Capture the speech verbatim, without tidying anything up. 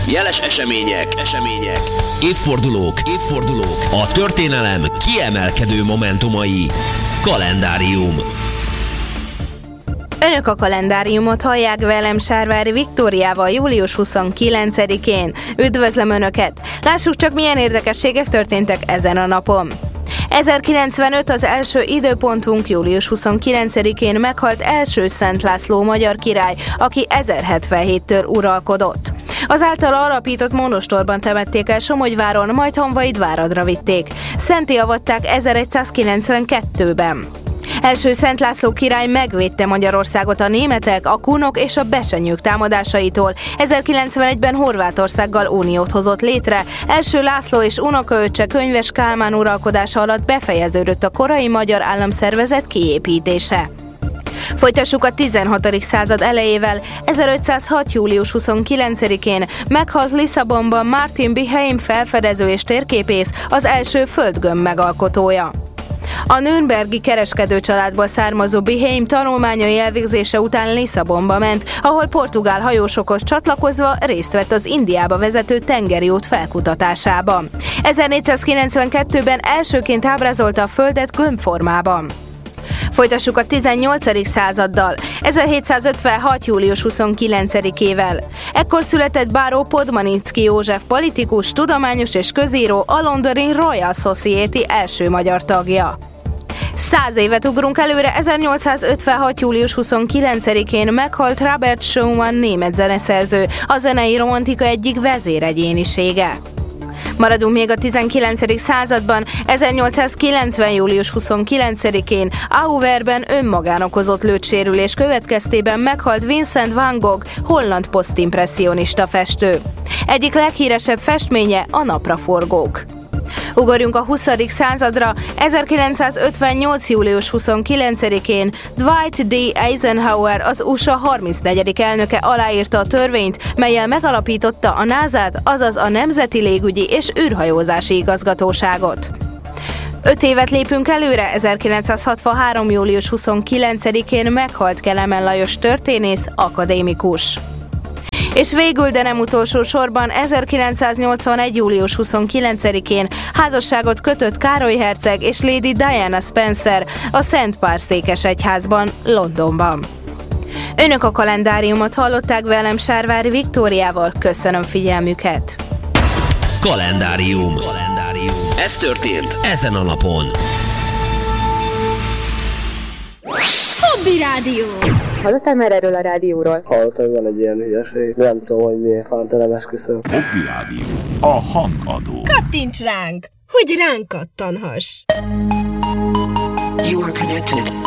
jeles események, események, évfordulók, évfordulók, a történelem kiemelkedő momentumai. Kalendárium. Önök a kalendáriumot hallják velem, Sárvári Viktóriával július huszonkilencedikén. Üdvözlöm Önöket! Lássuk csak, milyen érdekességek történtek ezen a napon. ezerkilencvenöt az első időpontunk, július huszonkilencedikén meghalt első Szent László magyar király, aki ezerhetvenhéttől uralkodott. Az általa alapított monostorban temették el Somogyváron, majd Honvédváradra vitték. Szentté avatták ezeregyszázkilencvenkettőben. Első Szent László király megvédte Magyarországot a németek, a kunok és a besenyők támadásaitól. ezerkilencvenegyben Horvátországgal uniót hozott létre. Első László és unokaöccse Könyves Kálmán uralkodása alatt befejeződött a korai magyar államszervezet kiépítése. Folytassuk a tizenhatodik század elejével. ezerötszázhat július huszonkilencedikén meghalt Lisszabonban Martin Behaim felfedező és térképész, az első földgömb megalkotója. A nürnbergi kereskedő családból származó Behaim tanulmányai elvégzése után Lisszabonba ment, ahol portugál hajósokhoz csatlakozva részt vett az Indiába vezető tengeri út felkutatásában. ezernégyszázkilencvenkettőben elsőként ábrázolta a Földet gömbformában. Folytassuk a tizennyolcadik századdal, ezerhétszázötvenhat július huszonkilencedikével. Ekkor született báró Podmanicki József politikus, tudományos és közíró, a londoni Royal Society első magyar tagja. Száz évet ugrunk előre, ezernyolcszázötvenhat július huszonkilencedikén meghalt Robert Schumann német zeneszerző, a zenei romantika egyik vezéregyénisége. Maradunk még a tizenkilencedik században, ezernyolcszázkilencven július huszonkilencedikén Auverben önmagán okozott lőtsérülés következtében meghalt Vincent van Gogh, holland posztimpresszionista festő. Egyik leghíresebb festménye a Napraforgók. Ugorjunk a huszadik századra, ezerkilencszázötvennyolc július huszonkilencedikén Dwight D. Eisenhower, az u es á harmincnegyedik elnöke aláírta a törvényt, mellyel megalapította a názát, azaz a Nemzeti Légügyi és űrhajózási igazgatóságot. Öt évet lépünk előre, ezerkilencszázhatvanhárom július huszonkilencedikén meghalt Kelemen Lajos történész, akadémikus. És végül, de nem utolsó sorban, ezerkilencszáznyolcvanegy július huszonkilencedikén házasságot kötött Károly herceg és Lady Diana Spencer a Szent Pál székesegyházban, Londonban. Önök a kalendáriumot hallották velem, Sárvári Viktóriával. Köszönöm figyelmüket! Kalendárium. Kalendárium. Ez történt ezen a napon. Hobby Rádió. Hallottál már erről a rádióról? Hallottam, van egy ilyen hülyeség. Nem tudom, hogy miért fánta esküszöm. Hobby Rádió. A hangadó. Kattints ránk, hogy ránk kattanhass. You are connected.